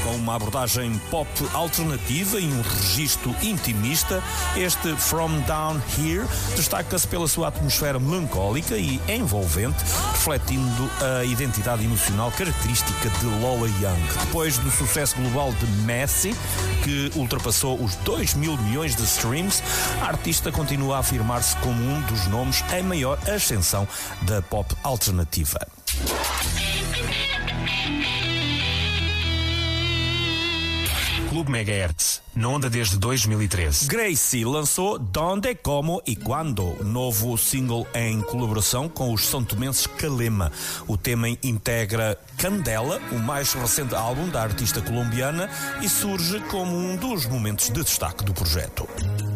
Com uma abordagem pop alternativa e um registro intimista, este From Down Here destaca-se pela sua atmosfera melancólica e envolvente, refletindo a identidade emocional característica de Lola Young. Depois do sucesso global de Messy, que ultrapassou os 2 mil milhões de streams, a artista continua a afirmar-se como um dos nomes em maior ascensão da pop alternativa. Clube Megahertz, na onda desde 2013. Gracie lançou Donde, Como e Quando, novo single em colaboração com os santomenses Calema. O tema integra Candela, o mais recente álbum da artista colombiana, e surge como um dos momentos de destaque do projeto.